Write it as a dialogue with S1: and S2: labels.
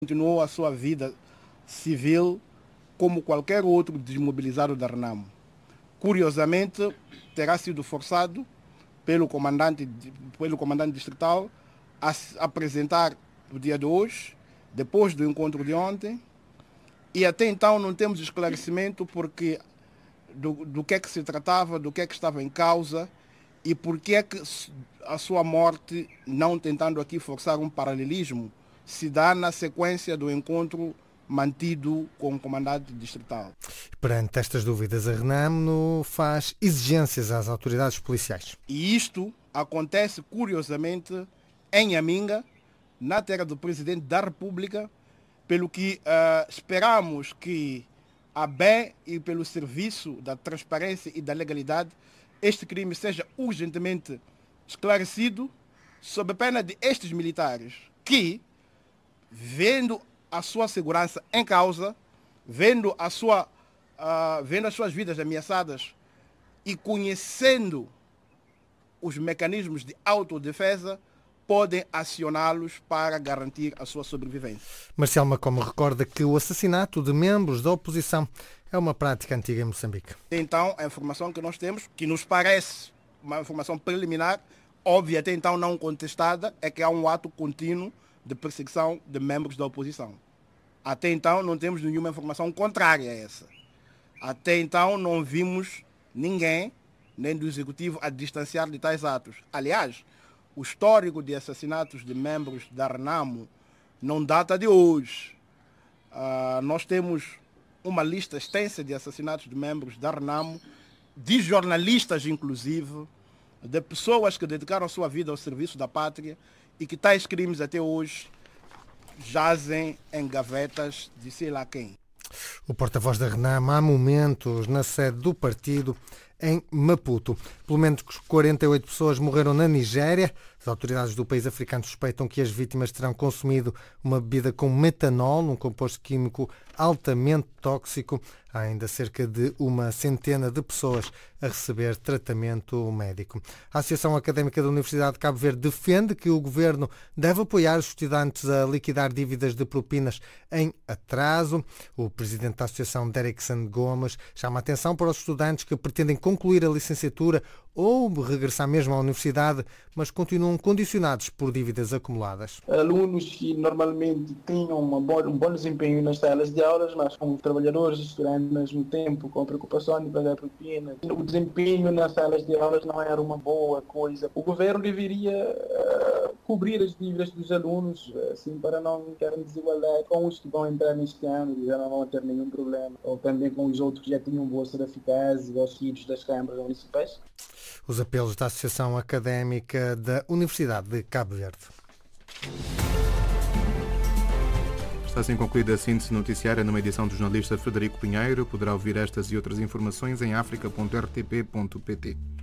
S1: continuou a sua vida civil como qualquer outro desmobilizado da Renamo. Curiosamente, terá sido forçado pelo comandante distrital a se apresentar no dia de hoje, depois do encontro de ontem, e até então não temos esclarecimento do que é que se tratava, do que é que estava em causa e por que é que a sua morte, não tentando aqui forçar um paralelismo, se dá na sequência do encontro mantido com o comandante distrital.
S2: Perante estas dúvidas, a Renamo faz exigências às autoridades policiais.
S1: E isto acontece, curiosamente, em Aminga, na terra do Presidente da República, pelo que esperamos que, a bem e pelo serviço da transparência e da legalidade, este crime seja urgentemente esclarecido, sob a pena de estes militares que, vendo a sua segurança em causa, vendo as suas vidas ameaçadas e conhecendo os mecanismos de autodefesa, podem acioná-los para garantir a sua sobrevivência.
S2: Marcial Macoma recorda que o assassinato de membros da oposição é uma prática antiga em Moçambique.
S1: Então, a informação que nós temos, que nos parece uma informação preliminar, óbvia até então não contestada, é que há um ato contínuo de perseguição de membros da oposição. Até então não temos nenhuma informação contrária a essa. Até então não vimos ninguém, nem do Executivo, a distanciar de tais atos. Aliás, o histórico de assassinatos de membros da Renamo não data de hoje. Nós temos uma lista extensa de assassinatos de membros da Renamo, de jornalistas inclusive, de pessoas que dedicaram sua vida ao serviço da pátria e que tais crimes até hoje jazem em gavetas de sei lá quem.
S2: O porta-voz da Renamo há momentos na sede do partido em Maputo. Pelo menos 48 pessoas morreram na Nigéria. As autoridades do país africano suspeitam que as vítimas terão consumido uma bebida com metanol, um composto químico altamente tóxico. Há ainda cerca de uma centena de pessoas a receber tratamento médico. A Associação Académica da Universidade de Cabo Verde defende que o governo deve apoiar os estudantes a liquidar dívidas de propinas em atraso. O presidente da Associação, Derrickson Gomes, chama a atenção para os estudantes que pretendem concluir a licenciatura ou regressar mesmo à universidade, mas continuam condicionados por dívidas acumuladas.
S3: Alunos que normalmente tinham um bom desempenho nas salas de aulas, mas como trabalhadores e estudantes ao mesmo tempo, com a preocupação de pagar propinas, o desempenho nas salas de aulas não era uma boa coisa. O governo deveria cobrir as dívidas dos alunos, assim, para não ter desigualdade com os que vão entrar neste ano e já não vão ter nenhum problema, ou também com os outros que já tinham bolsa da eficaz e auxílios das câmaras municipais.
S2: Os apelos da Associação Académica da Universidade de Cabo Verde.
S4: Está assim concluída a síntese noticiária numa edição do jornalista Frederico Pinheiro. Poderá ouvir estas e outras informações em africa.rtp.pt.